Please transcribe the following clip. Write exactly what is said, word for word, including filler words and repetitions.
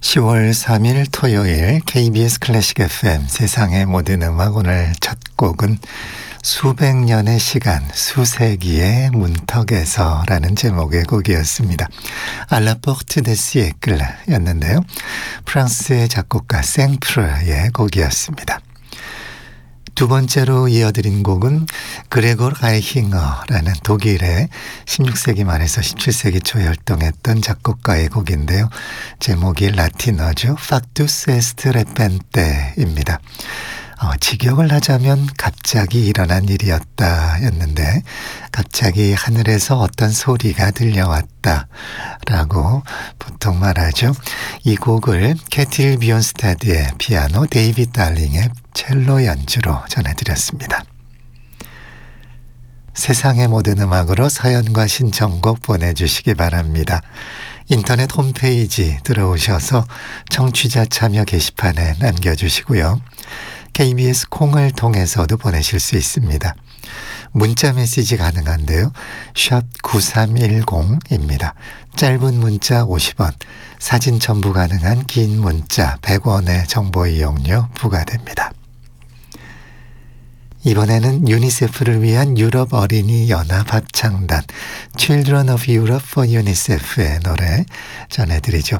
시월 삼일 토요일 케이비에스 클래식 에프엠 세상의 모든 음악. 오늘 첫 곡은 수백 년의 시간 수세기의 문턱에서 라는 제목의 곡이었습니다. 알라 포르트 데 시에클 였는데요. 프랑스의 작곡가 생프르의 곡이었습니다. 두 번째로 이어드린 곡은 그레고르 아이힝어라는 독일의 십육 세기 말에서 십칠 세기 초에 활동했던 작곡가의 곡인데요. 제목이 라틴어죠. Factus est repente 입니다. 어, 직역을 하자면 갑자기 일어난 일이었다 였는데 갑자기 하늘에서 어떤 소리가 들려왔다 라고 보통 말하죠. 이 곡을 캐틸 비욘스타드의 피아노, 데이빗 달링의 첼로 연주로 전해드렸습니다. 세상의 모든 음악으로 사연과 신청곡 보내주시기 바랍니다. 인터넷 홈페이지 들어오셔서 청취자 참여 게시판에 남겨주시고요. 케이비에스 콩을 통해서도 보내실 수 있습니다. 문자 메시지 가능한데요. 샵 구삼일공입니다. 짧은 문자 오십 원, 사진 첨부 가능한 긴 문자 백 원의 정보 이용료 부과됩니다. 이번에는 유니세프를 위한 유럽 어린이 연합 합창단 Children of Europe for UNICEF의 노래 전해드리죠.